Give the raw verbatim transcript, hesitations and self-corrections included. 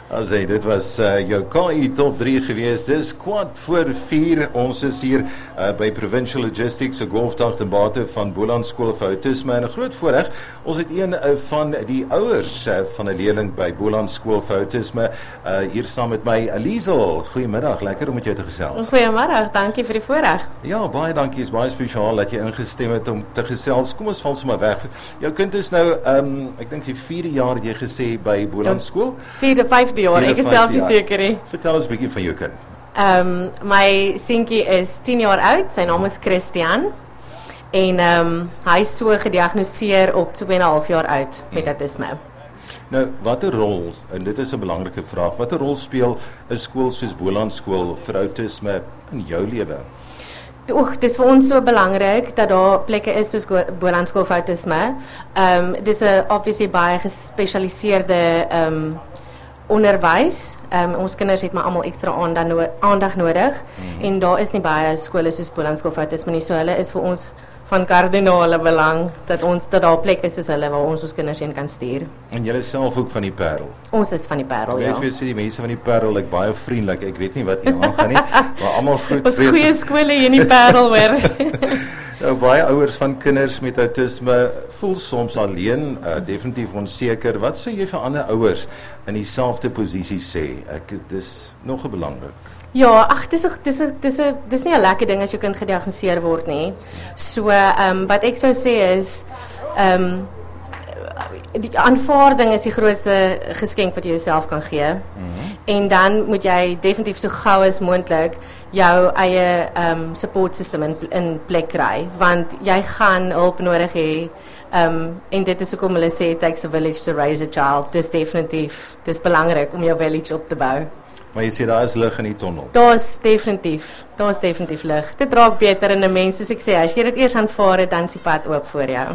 As hy, dit was uh, jou K I top drie gewees, dis kwart voor vier, ons is hier uh, by Provincial Logistics, 'n golfdag ten bate van Boland Skool vir Autisme, en 'n groot voorreg, ons het een uh, van die ouers uh, van 'n leerling by Boland Skool vir Autisme, uh, hier saam met my, Liesel. Goeiemiddag, lekker om met jou te gesels. Goeiemiddag, dankie vir die voorreg. Ja, baie dankie, is baie spesiaal dat jy ingestem het om te gesels. Kom ons val sommer weg. Jou kind is nou, um, ek dink sy vierde jaar, het jy gesê, by Boland Skool? Vierde, vyfde jaar, ek is self nie seker nie. Vertel ons 'n bietjie van jou kind. Um, my seentjie is tien jaar oud, sy naam is Christian, en um, hy is so gediagnoseer op twee en 'n half jaar oud met autisme. Nou, watter rol, en dit is 'n belangrike vraag, watter rol speel 'n skool soos Boland Skool vir autisme in jou lewe? Oeg, dis vir ons so belangrik dat daar plekke is soos Boland Skool vir Autisme. Um, dis 'n obviously baie gespesialiseerde um, onderwys. Um, ons kinders het maar almal ekstra aandag, no aandag nodig, mm. en daar is nie baie skole soos Boland Skool vir Autisme nie, so hulle is vir ons van kardinale belang dat ons dat daar plekke is soos hulle waar ons ons kinders heen kan stuur. En julle self ook van die Parel? Ons is van die Parel, ja. Ek weet sê die mense van die Parel, ek baie vriendelik, ek weet nie wat hier aangaan nie, maar almal groet. Ons goeie skole hier in die Parel hoor. Nou, baie ouers van kinders met autisme voel soms alleen, uh, definitief onseker. Wat sou jy vir ander ouers in dieselfde posisie sê? Ek, dis nog belangrik. Ja, ag, dis dis dis dis nie 'n lekker ding as jou kind gediagnoseer word nie. So, ehm um, wat ek sou sê is, ehm um, die aanvaarding is die grootste geskenk wat jy jouself kan gee. Mm-hmm. En dan moet jy definitief so gou as moontlik jou eie um, support system in, in plek kry, want jy gaan hulp nodig hê. Um, en dit is hoekom hulle sê it takes a village to raise a child. Dis definitief, dis belangrik om jou village op te bou. Maar jy sê daar is lig in die tonnel. Daar's definitief, daar's definitief lig. Dit raak beter in 'n mens, soos ek sê, as jy dit eers aanvaar het, dan is die pad oop voor jou.